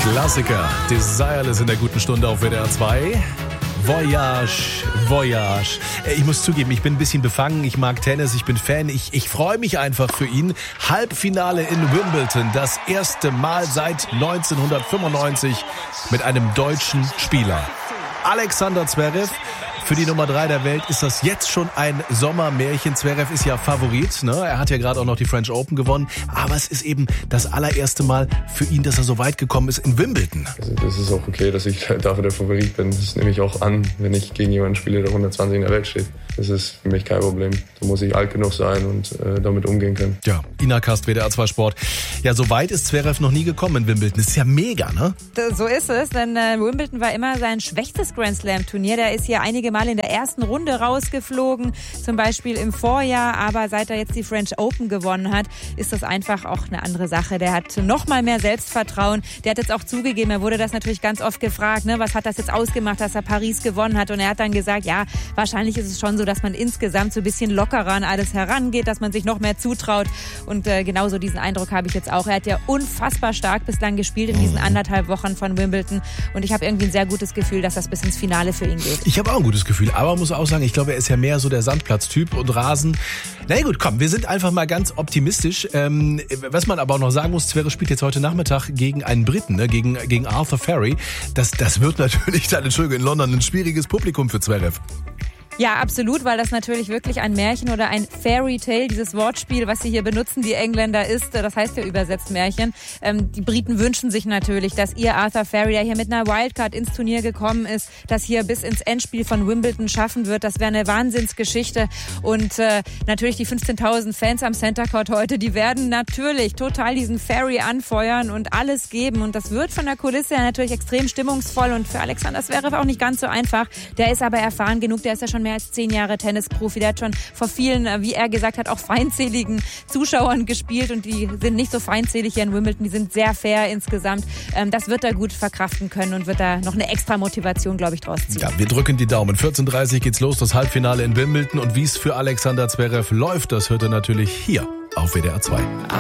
Klassiker, Desireless in der guten Stunde auf WDR 2. Voyage, Voyage. Ich muss zugeben, ich bin ein bisschen befangen. Ich mag Tennis, ich bin Fan. Ich freue mich einfach für ihn. Halbfinale in Wimbledon. Das erste Mal seit 1995 mit einem deutschen Spieler. Alexander Zverev. Für die Nummer 3 der Welt ist das jetzt schon ein Sommermärchen. Zverev ist ja Favorit, ne? Er hat ja gerade auch noch die French Open gewonnen. Aber es ist eben das allererste Mal für ihn, dass er so weit gekommen ist in Wimbledon. Also das ist auch okay, dass ich dafür der Favorit bin. Das nehme ich auch an, wenn ich gegen jemanden spiele, der 120 in der Welt steht. Das ist für mich kein Problem. Da muss ich alt genug sein und damit umgehen können. Ja, Ina Kast, WDR 2 Sport. Ja, so weit ist Zverev noch nie gekommen in Wimbledon. Das ist ja mega, ne? So ist es, denn Wimbledon war immer sein schwächstes Grand Slam-Turnier. Der ist hier einige Mal in der ersten Runde rausgeflogen, zum Beispiel im Vorjahr. Aber seit er jetzt die French Open gewonnen hat, ist das einfach auch eine andere Sache. Der hat noch mal mehr Selbstvertrauen. Der hat jetzt auch zugegeben, er wurde das natürlich ganz oft gefragt, ne, was hat das jetzt ausgemacht, dass er Paris gewonnen hat? Und er hat dann gesagt, ja, wahrscheinlich ist es schon so, dass man insgesamt so ein bisschen lockerer an alles herangeht, dass man sich noch mehr zutraut. Und genauso diesen Eindruck habe ich jetzt auch. Er hat ja unfassbar stark bislang gespielt in diesen 1,5 Wochen von Wimbledon. Und ich habe irgendwie ein sehr gutes Gefühl, dass das bis ins Finale für ihn geht. Ich habe auch ein gutes Gefühl, aber muss auch sagen, ich glaube, er ist ja mehr so der Sandplatztyp und Rasen. Na gut, komm, wir sind einfach mal ganz optimistisch. Was man aber auch noch sagen muss, Zverev spielt jetzt heute Nachmittag gegen einen Briten, ne? gegen Arthur Ferry. Das wird natürlich dann, Entschuldigung, in London ein schwieriges Publikum für Zverev. Ja, absolut, weil das natürlich wirklich ein Märchen oder ein Fairy Tale, dieses Wortspiel, was sie hier benutzen, die Engländer, ist. Das heißt ja übersetzt Märchen. Die Briten wünschen sich natürlich, dass ihr Arthur Ferry, der hier mit einer Wildcard ins Turnier gekommen ist, das hier bis ins Endspiel von Wimbledon schaffen wird. Das wäre eine Wahnsinnsgeschichte. Und natürlich die 15.000 Fans am Center Court heute, die werden natürlich total diesen Ferry anfeuern und alles geben. Und das wird von der Kulisse her natürlich extrem stimmungsvoll und für Alexander Zverev auch nicht ganz so einfach. Der ist aber erfahren genug, der ist ja schon mehr als 10 Jahre Tennisprofi. Der hat schon vor vielen, wie er gesagt hat, auch feindseligen Zuschauern gespielt und die sind nicht so feindselig hier in Wimbledon, die sind sehr fair insgesamt. Das wird er gut verkraften können und wird da noch eine extra Motivation, glaube ich, draus ziehen. Ja, wir drücken die Daumen. 14:30 Uhr geht's los, das Halbfinale in Wimbledon und wie es für Alexander Zverev läuft, das hört er natürlich hier auf WDR 2.